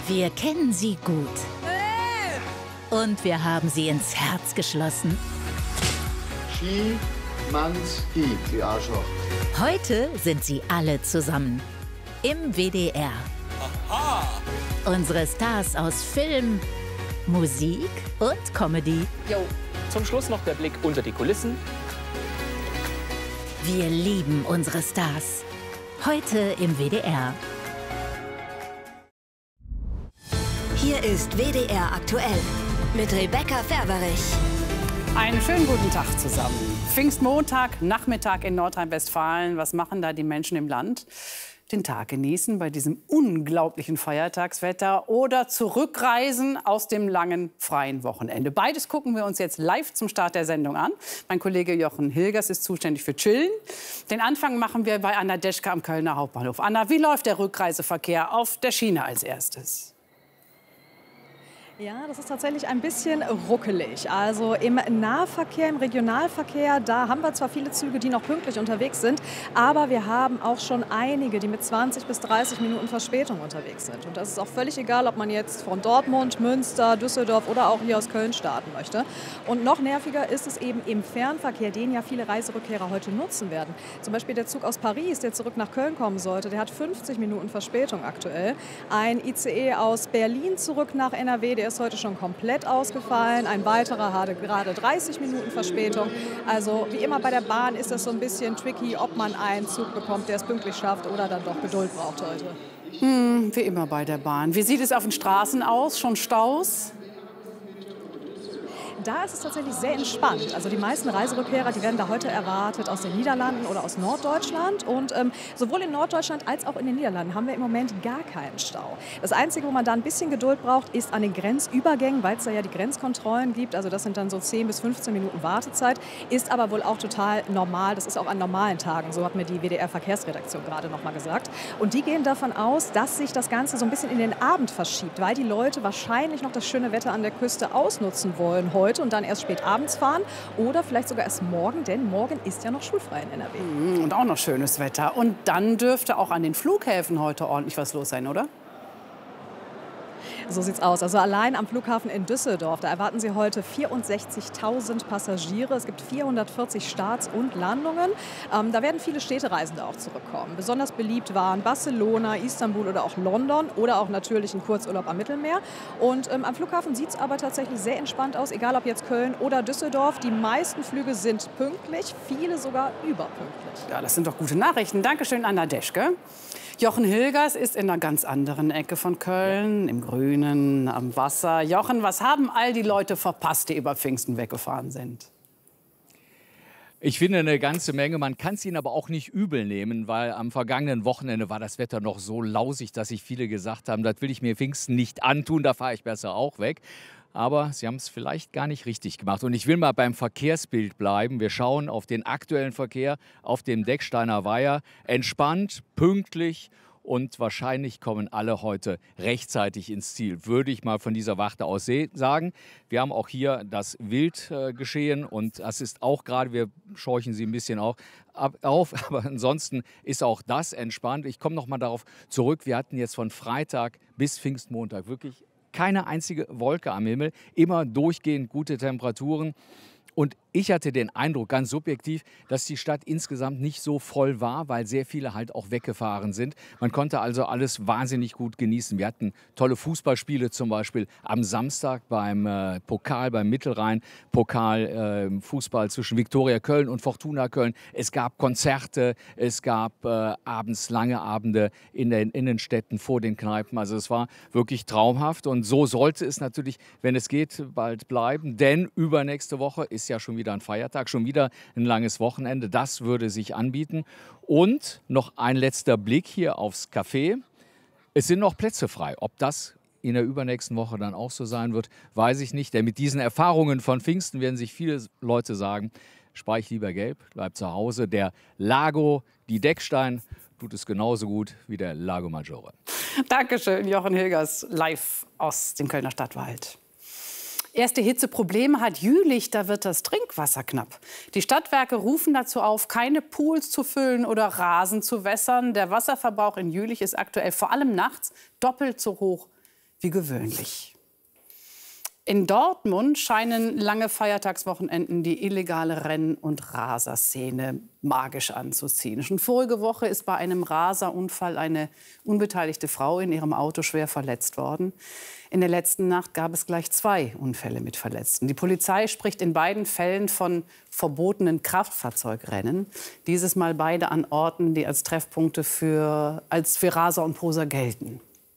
Wir kennen sie gut. Und wir haben sie ins Herz geschlossen. Schimanski, die Arschloch. Heute sind sie alle zusammen. Im WDR. Aha. Unsere Stars aus Film, Musik und Comedy. Jo, zum Schluss noch der Blick unter die Kulissen. Wir lieben unsere Stars. Heute im WDR. Hier ist WDR aktuell mit Rebecca Ferberich. Einen schönen guten Tag zusammen. Pfingstmontag, Nachmittag in Nordrhein-Westfalen. Was machen da die Menschen im Land? Den Tag genießen bei diesem unglaublichen Feiertagswetter oder zurückreisen aus dem langen freien Wochenende. Beides gucken wir uns jetzt live zum Start der Sendung an. Mein Kollege Jochen Hilgers ist zuständig für Chillen. Den Anfang machen wir bei Anna Deschke am Kölner Hauptbahnhof. Anna, wie läuft der Rückreiseverkehr auf der Schiene als erstes? Ja, das ist tatsächlich ein bisschen ruckelig. Also im Nahverkehr, im Regionalverkehr, da haben wir zwar viele Züge, die noch pünktlich unterwegs sind, aber wir haben auch schon einige, die mit 20 bis 30 Minuten Verspätung unterwegs sind. Und das ist auch völlig egal, ob man jetzt von Dortmund, Münster, Düsseldorf oder auch hier aus Köln starten möchte. Und noch nerviger ist es eben im Fernverkehr, den ja viele Reiserückkehrer heute nutzen werden. Zum Beispiel der Zug aus Paris, der zurück nach Köln kommen sollte, der hat 50 Minuten Verspätung aktuell. Ein ICE aus Berlin zurück nach NRW, der ist heute schon komplett ausgefallen. Ein weiterer hatte gerade 30 Minuten Verspätung. Also wie immer bei der Bahn ist es so ein bisschen tricky, ob man einen Zug bekommt, der es pünktlich schafft oder dann doch Geduld braucht heute. Wie immer bei der Bahn. Wie sieht es auf den Straßen aus? Schon Staus? Da ist es tatsächlich sehr entspannt. Also die meisten Reiserückkehrer, die werden da heute erwartet aus den Niederlanden oder aus Norddeutschland. Und sowohl in Norddeutschland als auch in den Niederlanden haben wir im Moment gar keinen Stau. Das Einzige, wo man da ein bisschen Geduld braucht, ist an den Grenzübergängen, weil es da ja die Grenzkontrollen gibt. Also das sind dann so 10 bis 15 Minuten Wartezeit. Ist aber wohl auch total normal. Das ist auch an normalen Tagen. So hat mir die WDR-Verkehrsredaktion gerade noch mal gesagt. Und die gehen davon aus, dass sich das Ganze so ein bisschen in den Abend verschiebt, weil die Leute wahrscheinlich noch das schöne Wetter an der Küste ausnutzen wollen heute und dann erst spät abends fahren oder vielleicht sogar erst morgen, denn morgen ist ja noch schulfrei in NRW. Und auch noch schönes Wetter. Und dann dürfte auch an den Flughäfen heute ordentlich was los sein, oder? So sieht's aus. Also allein am Flughafen in Düsseldorf, da erwarten Sie heute 64.000 Passagiere. Es gibt 440 Starts und Landungen. Da werden viele Städtereisende auch zurückkommen. Besonders beliebt waren Barcelona, Istanbul oder auch London oder auch natürlich ein Kurzurlaub am Mittelmeer. Und am Flughafen sieht es aber tatsächlich sehr entspannt aus, egal ob jetzt Köln oder Düsseldorf. Die meisten Flüge sind pünktlich, viele sogar überpünktlich. Ja, das sind doch gute Nachrichten. Dankeschön, Anna Deschke. Jochen Hilgers ist in einer ganz anderen Ecke von Köln, im Grünen, am Wasser. Jochen, was haben all die Leute verpasst, die über Pfingsten weggefahren sind? Ich finde eine ganze Menge. Man kann es ihnen aber auch nicht übel nehmen, weil am vergangenen Wochenende war das Wetter noch so lausig, dass sich viele gesagt haben, das will ich mir Pfingsten nicht antun, da fahre ich besser auch weg. Aber sie haben es vielleicht gar nicht richtig gemacht. Und ich will mal beim Verkehrsbild bleiben. Wir schauen auf den aktuellen Verkehr auf dem Decksteiner Weiher. Entspannt, pünktlich und wahrscheinlich kommen alle heute rechtzeitig ins Ziel, würde ich mal von dieser Warte aus sagen. Wir haben auch hier das Wildgeschehen und das ist auch gerade, wir scheuchen Sie ein bisschen auf, aber ansonsten ist auch das entspannt. Ich komme noch mal darauf zurück. Wir hatten jetzt von Freitag bis Pfingstmontag wirklich keine einzige Wolke am Himmel, immer durchgehend gute Temperaturen. Und ich hatte den Eindruck, ganz subjektiv, dass die Stadt insgesamt nicht so voll war, weil sehr viele halt auch weggefahren sind. Man konnte also alles wahnsinnig gut genießen. Wir hatten tolle Fußballspiele, zum Beispiel am Samstag beim Pokal, beim Mittelrhein-Pokal, Fußball zwischen Viktoria Köln und Fortuna Köln. Es gab Konzerte, es gab abends lange Abende in den Innenstädten vor den Kneipen. Also es war wirklich traumhaft und so sollte es natürlich, wenn es geht, bald bleiben. Denn übernächste Woche ist ja schon wieder ein Feiertag, schon wieder ein langes Wochenende. Das würde sich anbieten. Und noch ein letzter Blick hier aufs Café. Es sind noch Plätze frei. Ob das in der übernächsten Woche dann auch so sein wird, weiß ich nicht. Denn mit diesen Erfahrungen von Pfingsten werden sich viele Leute sagen, spare ich lieber gelb, bleib zu Hause. Der Lago, die Deckstein, tut es genauso gut wie der Lago Maggiore. Dankeschön, Jochen Hilgers, live aus dem Kölner Stadtwald. Erste Hitzeprobleme hat Jülich, da wird das Trinkwasser knapp. Die Stadtwerke rufen dazu auf, keine Pools zu füllen oder Rasen zu wässern. Der Wasserverbrauch in Jülich ist aktuell vor allem nachts doppelt so hoch wie gewöhnlich. In Dortmund scheinen lange Feiertagswochenenden die illegale Renn- und Raserszene magisch anzuziehen. Schon vorige Woche ist bei einem Raserunfall eine unbeteiligte Frau in ihrem Auto schwer verletzt worden. In der letzten Nacht gab es gleich 2 Unfälle mit Verletzten. Die Polizei spricht in beiden Fällen von verbotenen Kraftfahrzeugrennen. Dieses Mal beide an Orten, die als Treffpunkte für Raser und Poser gelten.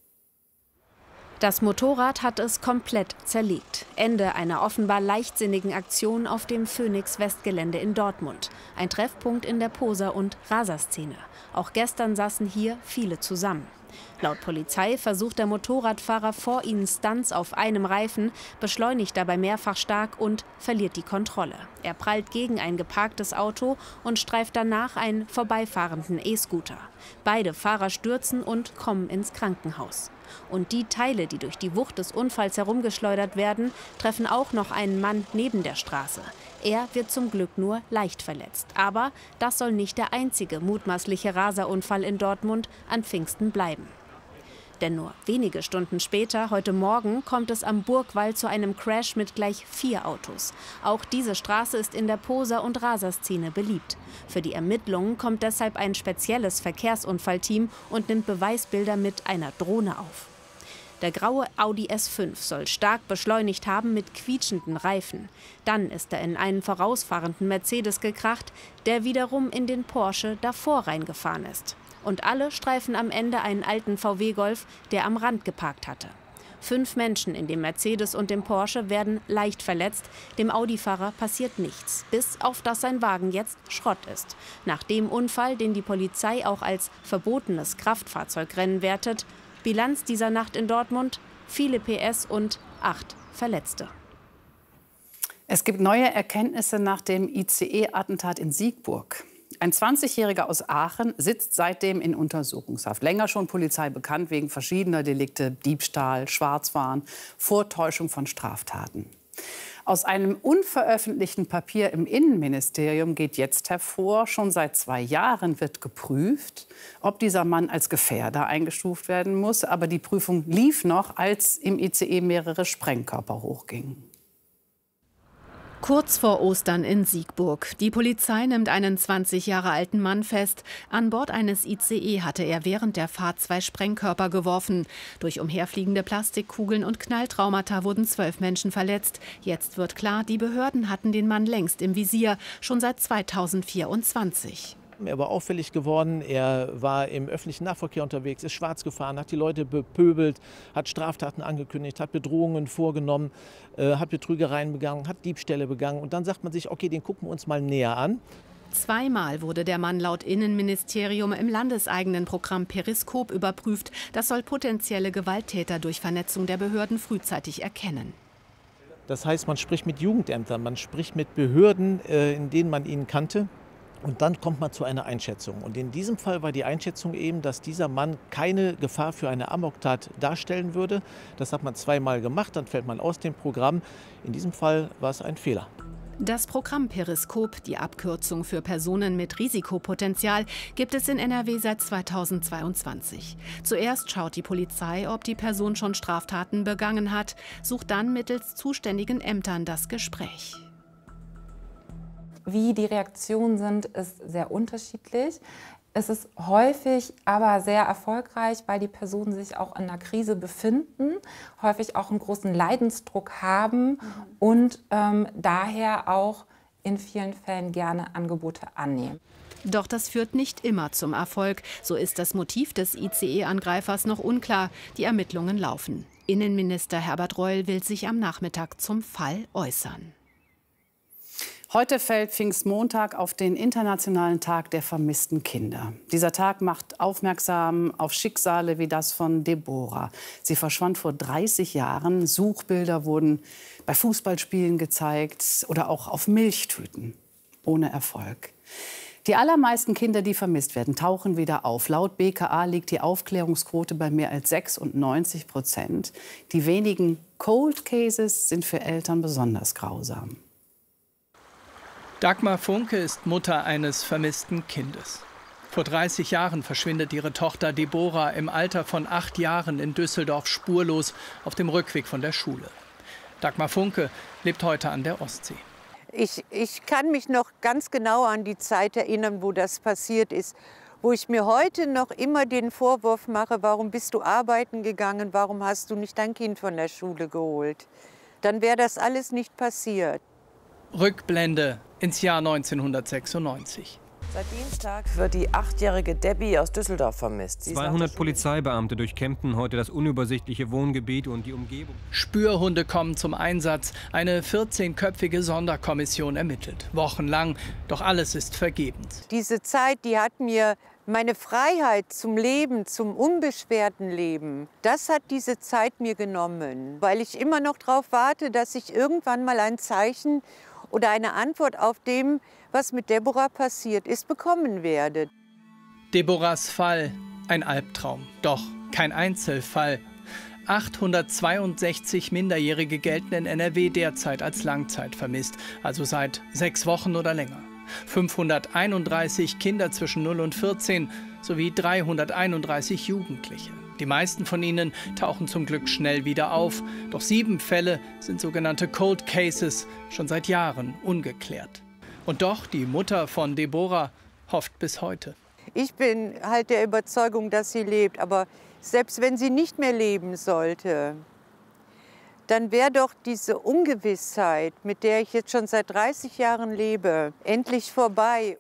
Das Motorrad hat es komplett zerlegt. Ende einer offenbar leichtsinnigen Aktion auf dem Phoenix-Westgelände in Dortmund. Ein Treffpunkt in der Poser- und Raserszene. Auch gestern saßen hier viele zusammen. Laut Polizei versucht der Motorradfahrer vor ihnen Stunts auf einem Reifen, beschleunigt dabei mehrfach stark und verliert die Kontrolle. Er prallt gegen ein geparktes Auto und streift danach einen vorbeifahrenden E-Scooter. Beide Fahrer stürzen und kommen ins Krankenhaus. Und die Teile, die durch die Wucht des Unfalls herumgeschleudert werden, treffen auch noch einen Mann neben der Straße. Er wird zum Glück nur leicht verletzt. Aber das soll nicht der einzige mutmaßliche Raserunfall in Dortmund an Pfingsten bleiben. Denn nur wenige Stunden später, heute Morgen, kommt es am Burgwall zu einem Crash mit gleich 4 Autos. Auch diese Straße ist in der Poser- und Raserszene beliebt. Für die Ermittlungen kommt deshalb ein spezielles Verkehrsunfallteam und nimmt Beweisbilder mit einer Drohne auf. Der graue Audi S5 soll stark beschleunigt haben mit quietschenden Reifen. Dann ist er in einen vorausfahrenden Mercedes gekracht, der wiederum in den Porsche davor reingefahren ist. Und alle streifen am Ende einen alten VW Golf, der am Rand geparkt hatte. 5 Menschen in dem Mercedes und dem Porsche werden leicht verletzt. Dem Audi-Fahrer passiert nichts, bis auf dass sein Wagen jetzt Schrott ist. Nach dem Unfall, den die Polizei auch als verbotenes Kraftfahrzeugrennen wertet, Bilanz dieser Nacht in Dortmund: viele PS und 8 Verletzte. Es gibt neue Erkenntnisse nach dem ICE-Attentat in Siegburg. Ein 20-Jähriger aus Aachen sitzt seitdem in Untersuchungshaft. Länger schon Polizei bekannt wegen verschiedener Delikte: Diebstahl, Schwarzfahren, Vortäuschung von Straftaten. Aus einem unveröffentlichten Papier im Innenministerium geht jetzt hervor, schon seit 2 Jahren wird geprüft, ob dieser Mann als Gefährder eingestuft werden muss. Aber die Prüfung lief noch, als im ICE mehrere Sprengkörper hochgingen. Kurz vor Ostern in Siegburg. Die Polizei nimmt einen 20 Jahre alten Mann fest. An Bord eines ICE hatte er während der Fahrt 2 Sprengkörper geworfen. Durch umherfliegende Plastikkugeln und Knalltraumata wurden 12 Menschen verletzt. Jetzt wird klar, die Behörden hatten den Mann längst im Visier, schon seit 2024. Er war auffällig geworden, er war im öffentlichen Nahverkehr unterwegs, ist schwarz gefahren, hat die Leute bepöbelt, hat Straftaten angekündigt, hat Bedrohungen vorgenommen, hat Betrügereien begangen, hat Diebstähle begangen. Und dann sagt man sich, okay, den gucken wir uns mal näher an. 2-mal wurde der Mann laut Innenministerium im landeseigenen Programm Periskop überprüft. Das soll potenzielle Gewalttäter durch Vernetzung der Behörden frühzeitig erkennen. Das heißt, man spricht mit Jugendämtern, man spricht mit Behörden, in denen man ihn kannte. Und dann kommt man zu einer Einschätzung. Und in diesem Fall war die Einschätzung eben, dass dieser Mann keine Gefahr für eine Amoktat darstellen würde. Das hat man 2-mal gemacht, dann fällt man aus dem Programm. In diesem Fall war es ein Fehler. Das Programm Periskop, die Abkürzung für Personen mit Risikopotenzial, gibt es in NRW seit 2022. Zuerst schaut die Polizei, ob die Person schon Straftaten begangen hat, sucht dann mittels zuständigen Ämtern das Gespräch. Wie die Reaktionen sind, ist sehr unterschiedlich. Es ist häufig aber sehr erfolgreich, weil die Personen sich auch in einer Krise befinden, häufig auch einen großen Leidensdruck haben und daher auch in vielen Fällen gerne Angebote annehmen. Doch das führt nicht immer zum Erfolg. So ist das Motiv des ICE-Angreifers noch unklar. Die Ermittlungen laufen. Innenminister Herbert Reul will sich am Nachmittag zum Fall äußern. Heute fällt Pfingstmontag auf den Internationalen Tag der vermissten Kinder. Dieser Tag macht aufmerksam auf Schicksale wie das von Deborah. Sie verschwand vor 30 Jahren. Suchbilder wurden bei Fußballspielen gezeigt oder auch auf Milchtüten. Ohne Erfolg. Die allermeisten Kinder, die vermisst werden, tauchen wieder auf. Laut BKA liegt die Aufklärungsquote bei mehr als 96%. Die wenigen Cold Cases sind für Eltern besonders grausam. Dagmar Funke ist Mutter eines vermissten Kindes. Vor 30 Jahren verschwindet ihre Tochter Deborah im Alter von 8 Jahren in Düsseldorf spurlos auf dem Rückweg von der Schule. Dagmar Funke lebt heute an der Ostsee. Ich kann mich noch ganz genau an die Zeit erinnern, wo das passiert ist, wo ich mir heute noch immer den Vorwurf mache, warum bist du arbeiten gegangen, warum hast du nicht dein Kind von der Schule geholt? Dann wäre das alles nicht passiert. Rückblende ins Jahr 1996. Seit Dienstag wird die 8-jährige Debbie aus Düsseldorf vermisst. 200 Polizeibeamte durchkämmten heute das unübersichtliche Wohngebiet und die Umgebung. Spürhunde kommen zum Einsatz. Eine 14-köpfige Sonderkommission ermittelt. Wochenlang, doch alles ist vergebens. Diese Zeit, die hat mir meine Freiheit zum Leben, zum unbeschwerten Leben, das hat diese Zeit mir genommen. Weil ich immer noch darauf warte, dass ich irgendwann mal ein Zeichen oder eine Antwort auf dem, was mit Deborah passiert ist, bekommen werde. Deborahs Fall, ein Albtraum, doch kein Einzelfall. 862 Minderjährige gelten in NRW derzeit als langzeitvermisst, also seit 6 Wochen oder länger. 531 Kinder zwischen 0 und 14 sowie 331 Jugendliche. Die meisten von ihnen tauchen zum Glück schnell wieder auf, doch 7 Fälle sind sogenannte Cold Cases, schon seit Jahren ungeklärt. Und doch, die Mutter von Deborah hofft bis heute. Ich bin halt der Überzeugung, dass sie lebt. Aber selbst wenn sie nicht mehr leben sollte, dann wäre doch diese Ungewissheit, mit der ich jetzt schon seit 30 Jahren lebe, endlich vorbei.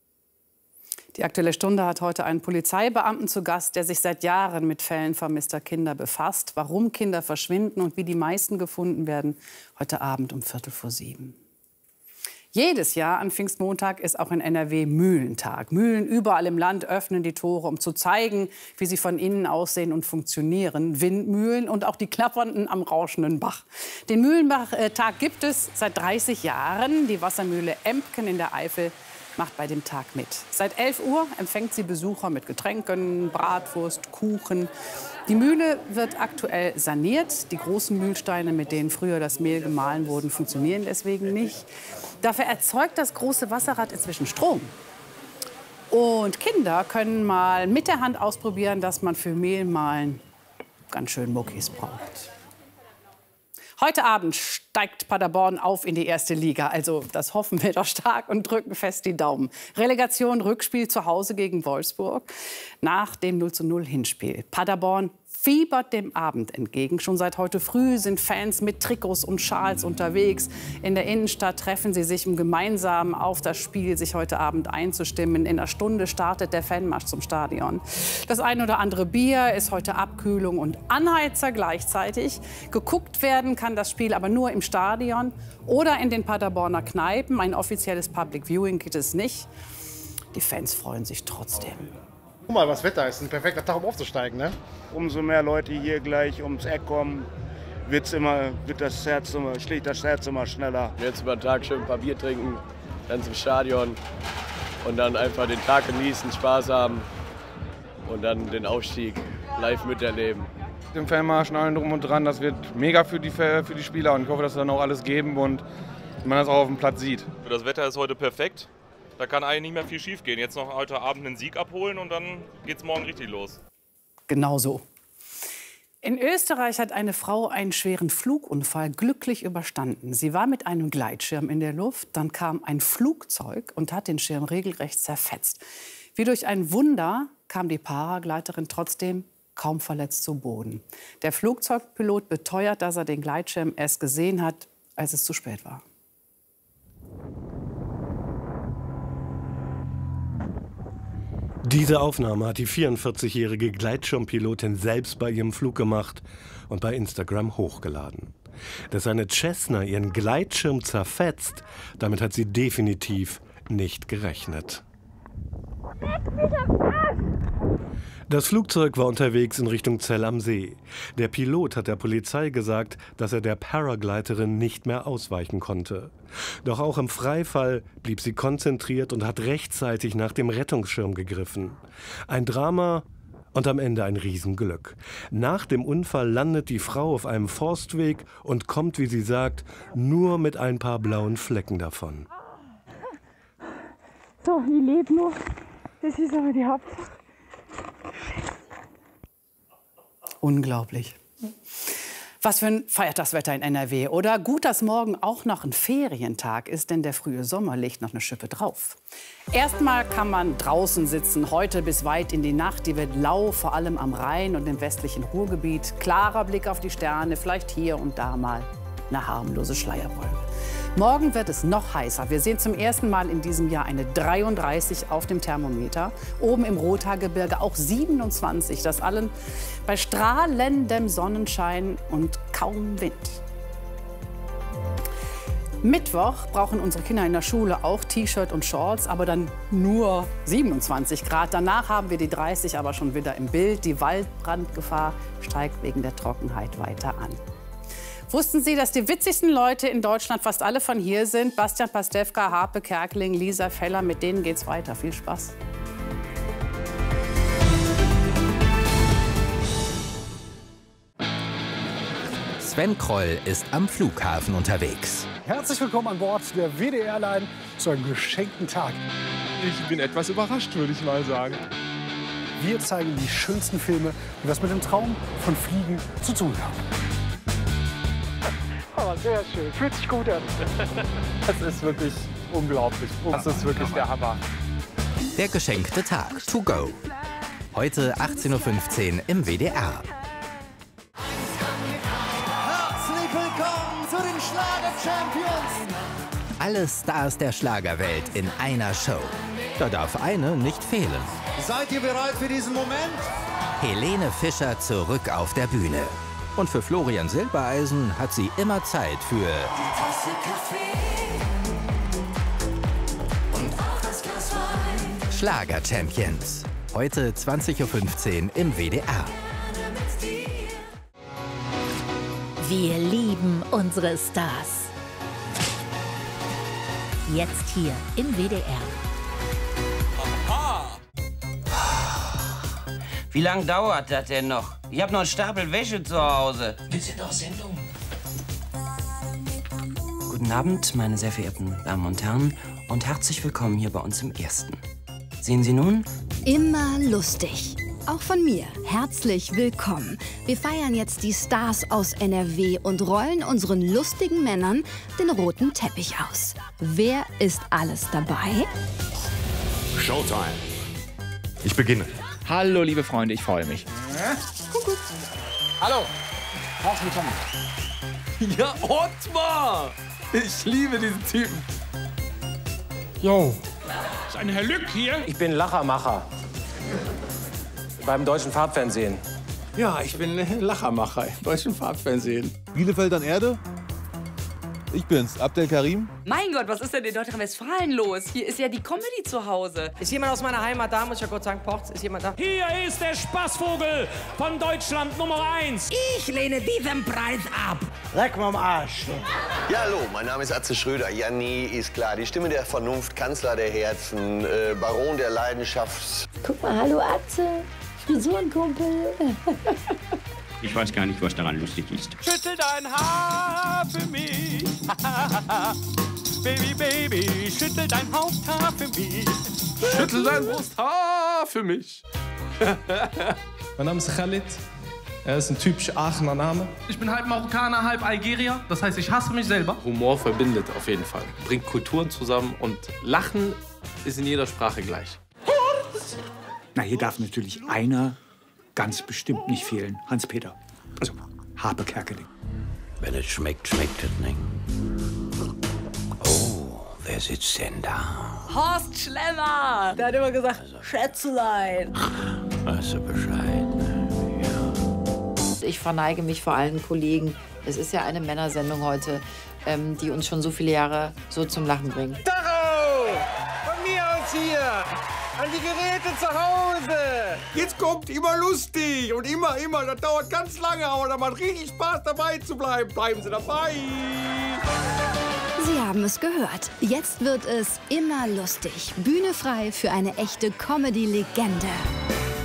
Die Aktuelle Stunde hat heute einen Polizeibeamten zu Gast, der sich seit Jahren mit Fällen vermisster Kinder befasst. Warum Kinder verschwinden und wie die meisten gefunden werden, heute Abend um 6:45. Jedes Jahr an Pfingstmontag ist auch in NRW Mühlentag. Mühlen überall im Land öffnen die Tore, um zu zeigen, wie sie von innen aussehen und funktionieren. Windmühlen und auch die klappernden am rauschenden Bach. Den Mühlentag gibt es seit 30 Jahren. Die Wassermühle Embken in der Eifel macht bei dem Tag mit. Seit 11 Uhr empfängt sie Besucher mit Getränken, Bratwurst, Kuchen. Die Mühle wird aktuell saniert. Die großen Mühlsteine, mit denen früher das Mehl gemahlen wurde, funktionieren deswegen nicht. Dafür erzeugt das große Wasserrad inzwischen Strom. Und Kinder können mal mit der Hand ausprobieren, dass man für Mehlmahlen ganz schön Muckis braucht. Heute Abend steigt Paderborn auf in die 1. Liga. Also das hoffen wir doch stark und drücken fest die Daumen. Relegation, Rückspiel zu Hause gegen Wolfsburg nach dem 0:0 Hinspiel. Paderborn fiebert dem Abend entgegen. Schon seit heute früh sind Fans mit Trikots und Schals unterwegs. In der Innenstadt treffen sie sich, um gemeinsam auf das Spiel sich heute Abend einzustimmen. In einer Stunde startet der Fanmarsch zum Stadion. Das ein oder andere Bier ist heute Abkühlung und Anheizer gleichzeitig. Geguckt werden kann das Spiel aber nur im Stadion oder in den Paderborner Kneipen. Ein offizielles Public Viewing gibt es nicht. Die Fans freuen sich trotzdem. Guck mal, was Wetter ist. Ein perfekter Tag, um aufzusteigen, ne? Umso mehr Leute hier gleich ums Eck kommen, schlägt das Herz immer schneller. Jetzt über den Tag schön ein paar Bier trinken, dann zum Stadion und dann einfach den Tag genießen, Spaß haben und dann den Aufstieg live miterleben. Den Fanmarsch und allen drum und dran, das wird mega für die Spieler und ich hoffe, dass wir dann auch alles geben und man das auch auf dem Platz sieht. Das Wetter ist heute perfekt. Da kann eigentlich nicht mehr viel schief gehen. Jetzt noch heute Abend einen Sieg abholen und dann geht's morgen richtig los. Genau so. In Österreich hat eine Frau einen schweren Flugunfall glücklich überstanden. Sie war mit einem Gleitschirm in der Luft, dann kam ein Flugzeug und hat den Schirm regelrecht zerfetzt. Wie durch ein Wunder kam die Paragleiterin trotzdem kaum verletzt zu Boden. Der Flugzeugpilot beteuert, dass er den Gleitschirm erst gesehen hat, als es zu spät war. Diese Aufnahme hat die 44-jährige Gleitschirmpilotin selbst bei ihrem Flug gemacht und bei Instagram hochgeladen. Dass eine Cessna ihren Gleitschirm zerfetzt, damit hat sie definitiv nicht gerechnet. Das Flugzeug war unterwegs in Richtung Zell am See. Der Pilot hat der Polizei gesagt, dass er der Paragleiterin nicht mehr ausweichen konnte. Doch auch im Freifall blieb sie konzentriert und hat rechtzeitig nach dem Rettungsschirm gegriffen. Ein Drama und am Ende ein Riesenglück. Nach dem Unfall landet die Frau auf einem Forstweg und kommt, wie sie sagt, nur mit ein paar blauen Flecken davon. So, ich lebe noch. Das ist aber die Hauptsache. Unglaublich. Was für ein Feiertagswetter in NRW. Oder gut, dass morgen auch noch ein Ferientag ist, denn der frühe Sommer legt noch eine Schippe drauf. Erstmal kann man draußen sitzen, heute bis weit in die Nacht. Die wird lau, vor allem am Rhein und im westlichen Ruhrgebiet. Klarer Blick auf die Sterne, vielleicht hier und da mal eine harmlose Schleierwolke. Morgen wird es noch heißer. Wir sehen zum ersten Mal in diesem Jahr eine 33 auf dem Thermometer. Oben im Rothaargebirge auch 27. Das allen bei strahlendem Sonnenschein und kaum Wind. Mittwoch brauchen unsere Kinder in der Schule auch T-Shirt und Shorts, aber dann nur 27 Grad. Danach haben wir die 30 aber schon wieder im Bild. Die Waldbrandgefahr steigt wegen der Trockenheit weiter an. Wussten Sie, dass die witzigsten Leute in Deutschland fast alle von hier sind? Bastian Pastewka, Harpe Kerkeling, Lisa Feller, mit denen geht's weiter. Viel Spaß. Sven Kroll ist am Flughafen unterwegs. Herzlich willkommen an Bord der WDR-Line zu einem geschenkten Tag. Ich bin etwas überrascht, würde ich mal sagen. Wir zeigen die schönsten Filme, die was mit dem Traum von Fliegen zu tun haben. Aber sehr schön, fühlt sich gut an. Das ist wirklich unglaublich. Das ist wirklich der Hammer. Der geschenkte Tag, to go. Heute 18:15 Uhr im WDR. Herzlich willkommen zu den Schlager-Champions. Alle Stars der Schlagerwelt in einer Show. Da darf eine nicht fehlen. Seid ihr bereit für diesen Moment? Helene Fischer zurück auf der Bühne. Und für Florian Silbereisen hat sie immer Zeit für Die Tasse Kaffee und auch das Glas Wein. Schlager-Champions. Heute 20:15 Uhr im WDR. Wir lieben unsere Stars. Jetzt hier im WDR. Wie lange dauert das denn noch? Ich habe noch einen Stapel Wäsche zu Hause. Wir sind auf Sendung. Guten Abend, meine sehr verehrten Damen und Herren, und herzlich willkommen hier bei uns im Ersten. Sehen Sie nun? Immer lustig. Auch von mir. Herzlich willkommen. Wir feiern jetzt die Stars aus NRW und rollen unseren lustigen Männern den roten Teppich aus. Wer ist alles dabei? Showtime. Ich beginne. Hallo, liebe Freunde, ich freue mich. Kuckuck. Hallo. Herzlich willkommen. Ja, Ottmar! Ich liebe diesen Typen. Jo. Ist ein Herr Lück hier? Ich bin Lachermacher. Beim Deutschen Farbfernsehen. Ja, ich bin Lachermacher im Deutschen Farbfernsehen. Bielefeld an Erde? Ich bin's, Abdel Karim. Mein Gott, was ist denn in Nordrhein-Westfalen los? Hier ist ja die Comedy zu Hause. Ist jemand aus meiner Heimat da? Muss ich ja kurz sagen, Porz, ist jemand da? Hier ist der Spaßvogel von Deutschland Nummer 1. Ich lehne diesen Preis ab. Leck mal am Arsch. Ja, hallo, mein Name ist Atze Schröder. Ja, nee, ist klar. Die Stimme der Vernunft, Kanzler der Herzen, Baron der Leidenschaft. Guck mal, hallo Atze, Frisurenkumpel. Ich weiß gar nicht, was daran lustig ist. Schüttel dein Haar für mich. Baby, Baby, schüttel dein Haupthaar für mich. Schüttel dein Brusthaar für mich. Mein Name ist Khalid. Er ist ein typisch Aachener Name. Ich bin halb Marokkaner, halb Algerier. Das heißt, ich hasse mich selber. Humor verbindet auf jeden Fall. Bringt Kulturen zusammen und Lachen ist in jeder Sprache gleich. Na, hier darf natürlich einer ganz bestimmt nicht fehlen. Hans-Peter. Also, Harpe Kerkeling. Wenn es schmeckt, schmeckt es nicht. Oh, wer sitzt denn da? Horst Schlemmer. Der hat immer gesagt, Schätzelein. Weißt du Bescheid? Ich verneige mich vor allen Kollegen. Es ist ja eine Männersendung heute, die uns schon so viele Jahre so zum Lachen bringt. Tacho! Von mir aus hier! An die Geräte zu Hause! Jetzt kommt immer lustig und immer. Das dauert ganz lange, aber da macht richtig Spaß dabei zu bleiben. Bleiben Sie dabei! Sie haben es gehört. Jetzt wird es immer lustig. Bühne frei für eine echte Comedy-Legende.